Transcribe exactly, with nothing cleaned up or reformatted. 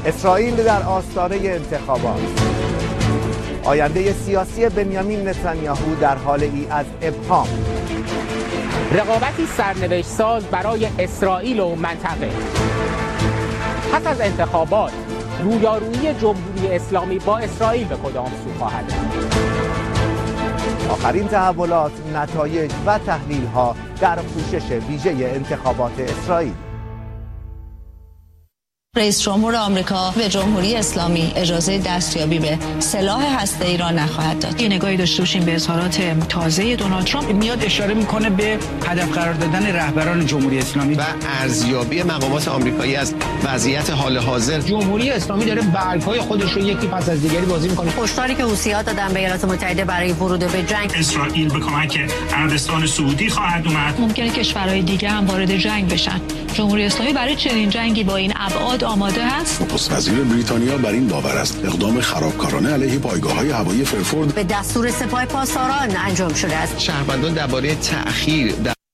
اسرائیل در آستانه انتخابات. آینده سیاسی بنیامین نتانیاهو در حال ای از ابهام. رقابتی سرنوشت ساز برای اسرائیل و منطقه. پس از انتخابات رویارویی جمهوری اسلامی با اسرائیل به کدام سو خواهد رفت؟ آخرین تحولات، نتایج و تحلیل‌ها در پوشش ویژه انتخابات اسرائیل. رئیس جمهور آمریکا به جمهوری اسلامی اجازه دستیابی به سلاح هسته‌ای را نخواهد داد. یه نگاهی داشته باشیم به اظهارات تازه دونالد ترامپ. میاد اشاره میکنه به هدف قرار دادن رهبران جمهوری اسلامی و ارزیابی مقامات آمریکایی از وضعیت حال حاضر. جمهوری اسلامی داره برگ‌های خودش رو یکی پس از دیگری بازی میکنه. هشداری که حوثی‌ها دادن به ایالات متحده برای ورود به جنگ. اسرائیل به کمک عربستان سعودی خواهد اومد. ممکنه کشورهای دیگه هم وارد جنگ بشن. جمهوری اسلامی برای چنین جنگی با این ابعاد آماده هست؟ نخست وزیر بریتانیا بر این باور است اقدام خرابکارانه علیه پایگاه‌های هوایی فرفورد به دستور سپاه پاسداران انجام شده است. شهروندان درباره تأخیر در